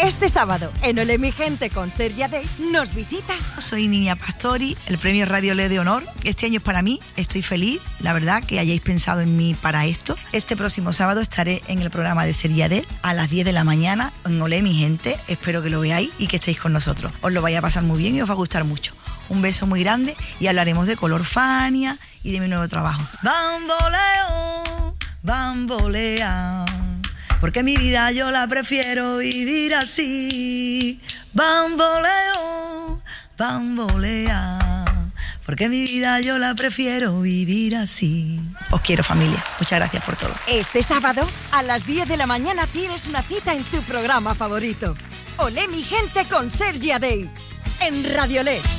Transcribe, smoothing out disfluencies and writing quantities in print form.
Este sábado, en Olé mi gente con Sergi Adey, nos visita. Soy Niña Pastori, el premio Radio Olé de Honor. Este año es para mí, estoy feliz, la verdad, que hayáis pensado en mí para esto. Este próximo sábado estaré en el programa de Sergi Adey a las 10 de la mañana en Olé mi gente. Espero que lo veáis y que estéis con nosotros. Os lo vais a pasar muy bien y os va a gustar mucho. Un beso muy grande y hablaremos de Color Fania y de mi nuevo trabajo. Bamboleo, bambolea, porque mi vida yo la prefiero vivir así. Bamboleo, bambolea, porque mi vida yo la prefiero vivir así. Os quiero, familia. Muchas gracias por todo. Este sábado, a las 10 de la mañana, tienes una cita en tu programa favorito. Olé mi gente con Sergi Adey, en Radio Olé.